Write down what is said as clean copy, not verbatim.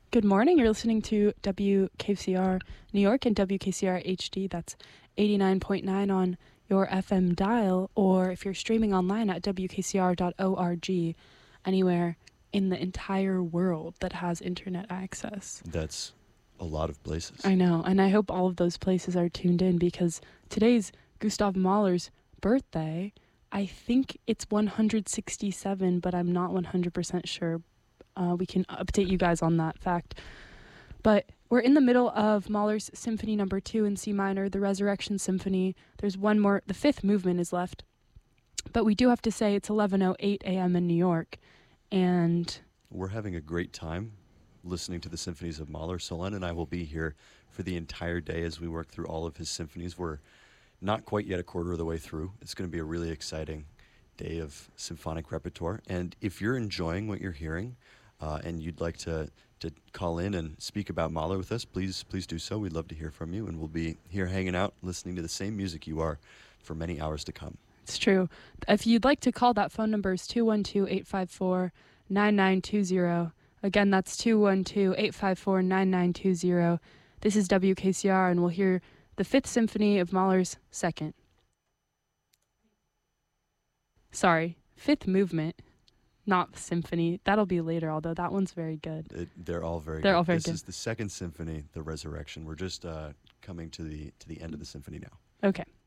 Good morning. You're listening to WKCR New York and WKCR HD. That's 89.9 on your FM dial, or if you're streaming online at WKCR.org, anywhere in the entire world that has internet access. That's a lot of places. I know, and I hope all of those places are tuned in because today's Gustav Mahler's birthday. I think it's 167, but I'm not 100% sure. We can update you guys on that fact. But we're in the middle of Mahler's Symphony No. 2 in C minor, the Resurrection Symphony. There's one more, the fifth movement is left. But we do have to say it's 11:08 a.m. in New York. And we're having a great time listening to the symphonies of Mahler. Solen and I will be here for the entire day as we work through all of his symphonies. We're not quite yet a quarter of the way through. It's going to be a really exciting day of symphonic repertoire. And if you're enjoying what you're hearing, and you'd like to call in and speak about Mahler with us, please do so. We'd love to hear from you, and we'll be here hanging out, listening to the same music you are for many hours to come. It's true. If you'd like to call, that phone number is 212-854-9920. Again, that's 212-854-9920. This is WKCR, and we'll hear the Fifth Symphony of Mahler's second. Sorry, fifth movement. Not the symphony. That'll be later, although that one's very good. They're all very They're good. all very this good. Is the second symphony, the Resurrection. We're just coming to the end of the symphony now. Okay.